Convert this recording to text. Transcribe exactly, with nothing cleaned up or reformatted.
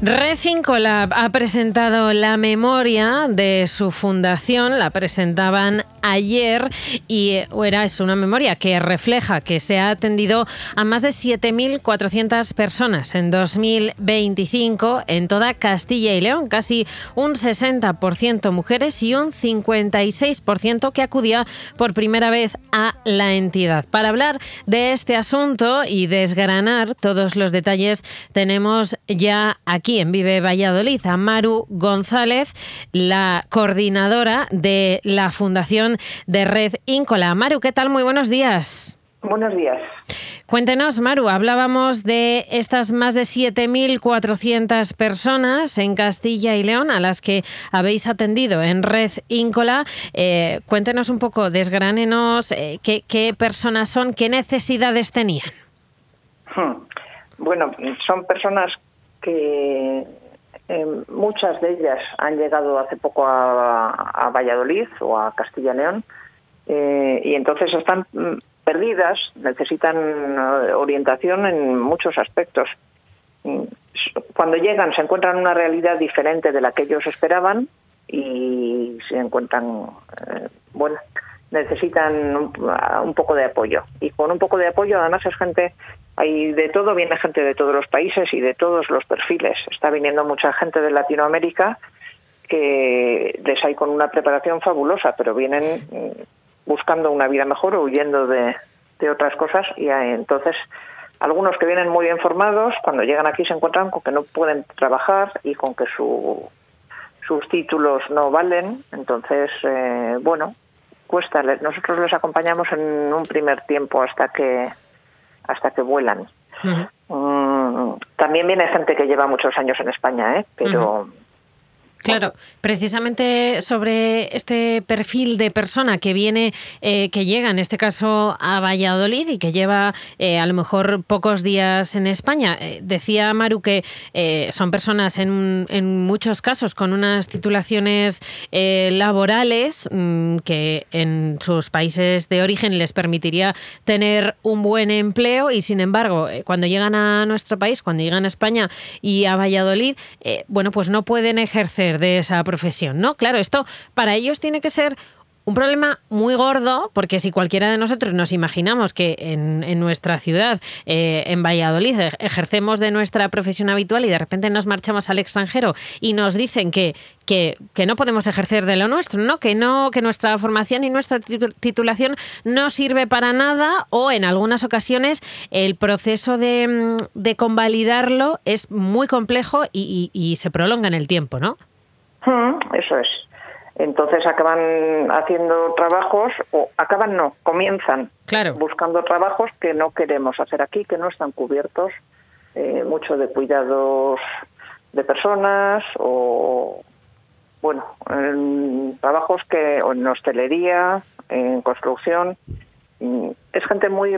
Red Incolab ha presentado la memoria de su fundación, la presentaban ayer y era es una memoria que refleja que se ha atendido a más de siete mil cuatrocientas personas en dos mil veinticinco en toda Castilla y León, casi un sesenta por ciento mujeres y un cincuenta y seis por ciento que acudía por primera vez a la entidad. Para hablar de este asunto y desgranar todos los detalles, tenemos ya aquí en Vive Valladolid a Maru González, la coordinadora de la Fundación de Red Incolab. Maru, ¿qué tal? Muy buenos días. Buenos días. Cuéntenos, Maru, hablábamos de estas más de siete mil cuatrocientas personas en Castilla y León a las que habéis atendido en Red Incolab. Eh, cuéntenos un poco, desgránenos eh, qué, qué personas son, qué necesidades tenían. Hmm. Bueno, son personas que eh, muchas de ellas han llegado hace poco a, a Valladolid o a Castilla y León eh, y entonces están perdidas, necesitan orientación en muchos aspectos. Cuando llegan se encuentran una realidad diferente de la que ellos esperaban y se encuentran, eh, bueno, necesitan un, un poco de apoyo. Y con un poco de apoyo además es gente, hay de todo, viene gente de todos los países y de todos los perfiles. Está viniendo mucha gente de Latinoamérica que les hay con una preparación fabulosa, pero vienen buscando una vida mejor o huyendo de, de otras cosas y hay, entonces algunos que vienen muy bien formados, cuando llegan aquí se encuentran con que no pueden trabajar y con que su, sus títulos no valen, entonces eh, bueno, cuesta. Nosotros les acompañamos en un primer tiempo hasta que hasta que vuelan. Uh-huh. Mm, también viene gente que lleva muchos años en España, ¿eh? Pero uh-huh. Claro, precisamente sobre este perfil de persona que viene, eh, que llega en este caso a Valladolid y que lleva eh, a lo mejor pocos días en España. Eh, decía Maru que eh, son personas en, en muchos casos con unas titulaciones eh, laborales mmm, que en sus países de origen les permitiría tener un buen empleo y sin embargo eh, cuando llegan a nuestro país, cuando llegan a España y a Valladolid, eh, bueno, pues no pueden ejercer de esa profesión, ¿no? Claro, esto para ellos tiene que ser un problema muy gordo, porque si cualquiera de nosotros nos imaginamos que en, en nuestra ciudad, eh, en Valladolid, ejercemos de nuestra profesión habitual y de repente nos marchamos al extranjero y nos dicen que, que, que no podemos ejercer de lo nuestro, ¿no? Que no, que nuestra formación y nuestra titulación no sirve para nada o en algunas ocasiones el proceso de, de convalidarlo es muy complejo y, y, y se prolonga en el tiempo, ¿no? Eso es. Entonces acaban haciendo trabajos, o acaban no, comienzan claro. buscando trabajos que no queremos hacer aquí, que no están cubiertos, eh, mucho de cuidados de personas o, bueno, en trabajos que o en hostelería, en construcción. Es gente muy